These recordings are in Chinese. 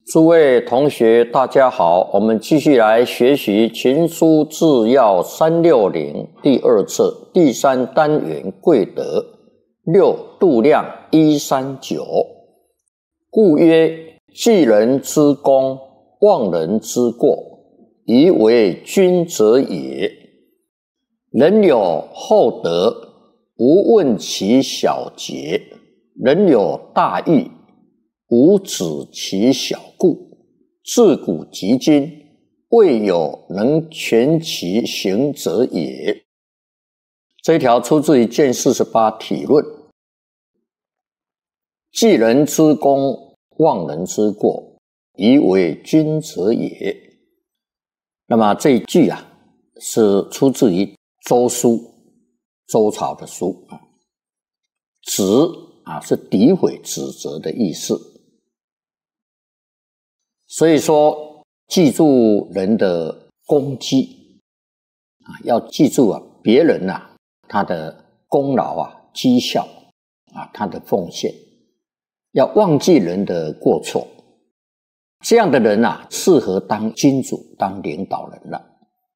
诸位同学，大家好，我们继续来学习《群书治要360》第二册第三单元贵德6度量139。故曰：记人之功，忘人之过，以为君者也。人有厚德，无问其小节；人有大义，无指其小故。自古及今，未有能全其行者也。这一条出自于《卷48体论。记人之功，忘人之过，以为君者也。那么这一句是出自于周书，周朝的书指是诋毁指责的意思。所以说，记住人的功绩要记住别人他的功劳绩效他的奉献，要忘记人的过错。这样的人适合当君主，当领导人了。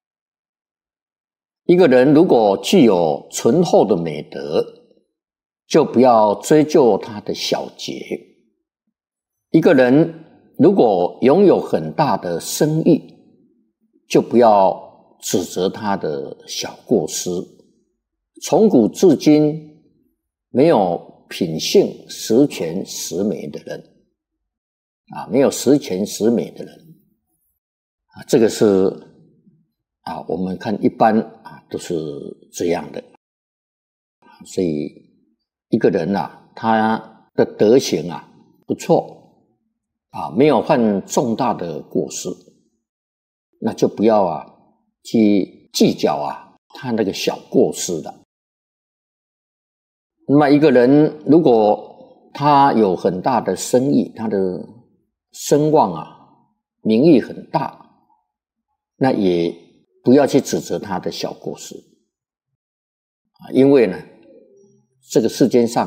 一个人如果具有醇厚的美德，就不要追究他的小节。一个人如果拥有很大的声誉，就不要指责他的小过失。从古至今，没有品性十全十美的人没有十全十美的人这个是我们看一般都是这样的。所以一个人他的德行不错没有犯重大的过失，那就不要去计较他那个小过失的。那么一个人如果他有很大的声誉，他的声望名誉很大，那也不要去指责他的小过失因为呢，这个世间上